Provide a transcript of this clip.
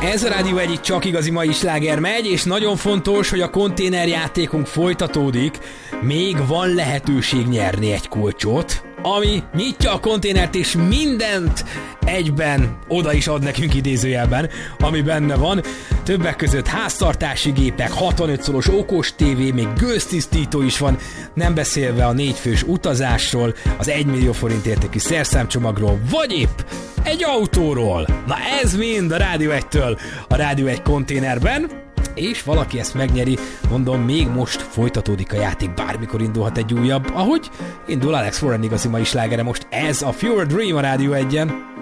Ez a Rádió egyik csak igazi mai sláger megy, és nagyon fontos, hogy a konténerjátékunk folytatódik. Még van lehetőség nyerni egy kulcsot, ami nyitja a konténert, és mindent egyben oda is ad nekünk idézőjelben, ami benne van. Többek között háztartási gépek, 65 szoros okos tévé, még gőztisztító is van, nem beszélve a 4 fős utazásról, az 1 millió forint értékű szerszámcsomagról, vagy épp egy autóról. Na ez mind a Rádió 1-től a Rádió 1 konténerben, és valaki ezt megnyeri, mondom, még most folytatódik a játék, bármikor indulhat egy újabb, ahogy indul Alex Warren igazi mai slágere most, ez a Pure Dream a Rádió 1-en.